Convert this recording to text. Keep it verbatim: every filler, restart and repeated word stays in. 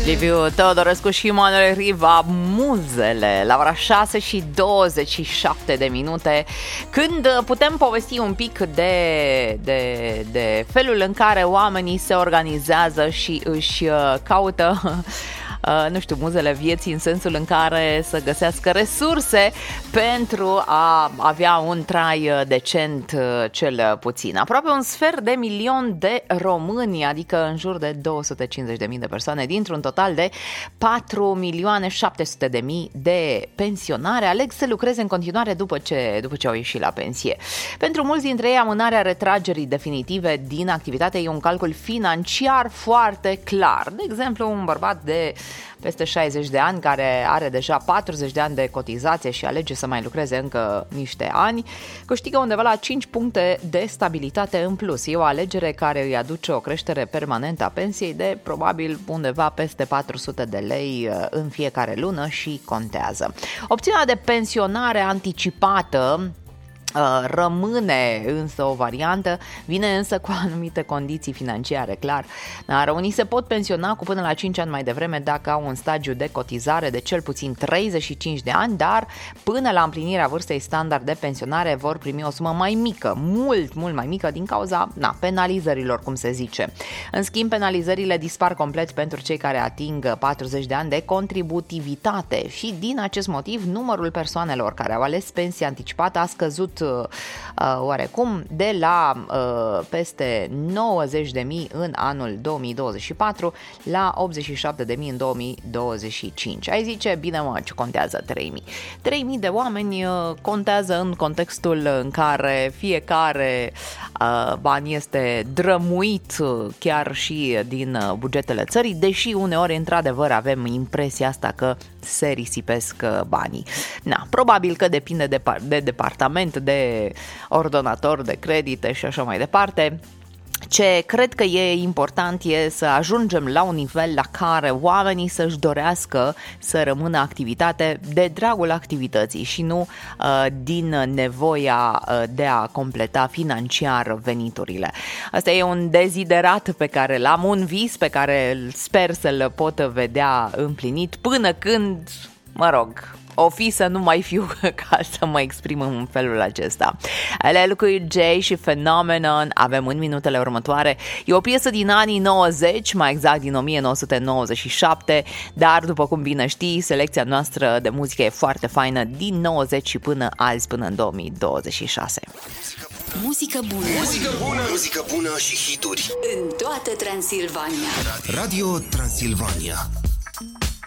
Liviu Teodorescu și Manuel Riva, Muzele, la ora șase și douăzeci și șapte de minute, când putem povesti un pic de, de, de felul în care oamenii se organizează și își caută Uh, nu știu, muzele vieții, în sensul în care să găsească resurse pentru a avea un trai decent, cel puțin. Aproape un sfert de milion de români, adică în jur de două sute cincizeci de mii de persoane, dintr-un total de patru milioane șapte sute de mii de pensionari, aleg să lucreze în continuare după ce, după ce au ieșit la pensie. Pentru mulți dintre ei, amânarea retragerii definitive din activitate e un calcul financiar foarte clar. De exemplu, un bărbat de peste șaizeci de ani, care are deja patruzeci de ani de cotizație și alege să mai lucreze încă niște ani, câștigă undeva la cinci puncte de stabilitate în plus. E o alegere care îi aduce o creștere permanentă a pensiei de probabil undeva peste patru sute de lei în fiecare lună și contează. Opțiunea de pensionare anticipată rămâne însă o variantă, vine însă cu anumite condiții financiare, clar. Dar unii se pot pensiona cu până la cinci ani mai devreme dacă au un stagiu de cotizare de cel puțin treizeci și cinci de ani, dar până la împlinirea vârstei standard de pensionare vor primi o sumă mai mică, mult, mult mai mică din cauza na, penalizărilor, cum se zice. În schimb, penalizările dispar complet pentru cei care ating patruzeci de ani de contributivitate și din acest motiv numărul persoanelor care au ales pensie anticipată a scăzut Uh, oarecum de la uh, peste nouăzeci de mii în anul două mii douăzeci și patru la optzeci și șapte de mii în două mii douăzeci și cinci. Ai zice, bine mă, ce contează trei mii? trei mii de oameni uh, contează în contextul în care fiecare uh, ban este drămuit uh, chiar și din uh, bugetele țării, deși uneori într-adevăr avem impresia asta că se risipesc uh, banii. Na, probabil că depinde de, de departament, de ordonator de credite și așa mai departe. Ce cred că e important e să ajungem la un nivel la care oamenii să-și dorească să rămână activitate de dragul activității și nu uh, din nevoia uh, de a completa financiar veniturile. Asta e un deziderat pe care l-am, un vis pe care sper să-l pot vedea împlinit până când, mă rog, o fi să nu mai fiu ca să mă exprim în felul acesta. L L cu Jay și Phenomenon avem în minutele următoare. E o piesă din anii nouăzeci, mai exact din o mie nouă sute nouăzeci și șapte, dar după cum bine știi, selecția noastră de muzică e foarte faină din nouăzeci și până azi, până în două mii douăzeci și șase. Muzică bună, muzică bună, muzică bună și hituri în toată Transilvania. Radio Transilvania.